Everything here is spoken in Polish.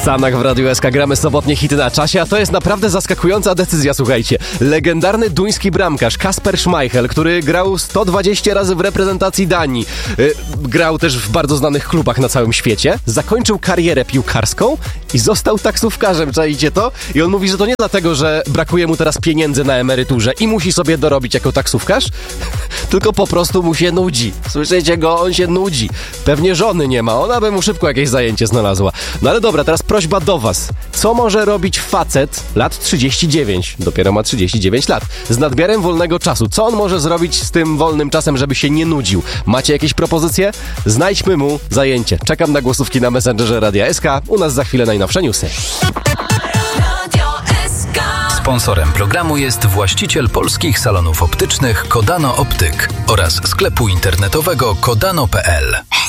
Sanach w Radiu SK gramy sobotnie hity na czasie, a to jest naprawdę zaskakująca decyzja, słuchajcie. Legendarny duński bramkarz Kasper Schmeichel, który grał 120 razy w reprezentacji Danii, grał też w bardzo znanych klubach na całym świecie, zakończył karierę piłkarską i został taksówkarzem, czaicie to? I on mówi, że to nie dlatego, że brakuje mu teraz pieniędzy na emeryturze i musi sobie dorobić jako taksówkarz, tylko po prostu mu się nudzi. Słyszycie go? On się nudzi. Pewnie żony nie ma, ona by mu szybko jakieś zajęcie znalazła. No ale dobra, teraz prośba do was. Co może robić facet lat 39? Dopiero ma 39 lat. Z nadmiarem wolnego czasu. Co on może zrobić z tym wolnym czasem, żeby się nie nudził? Macie jakieś propozycje? Znajdźmy mu zajęcie. Czekam na głosówki na Messengerze Radia SK. U nas za chwilę najnowsze newsy. Sponsorem programu jest właściciel polskich salonów optycznych Kodano Optyk oraz sklepu internetowego kodano.pl.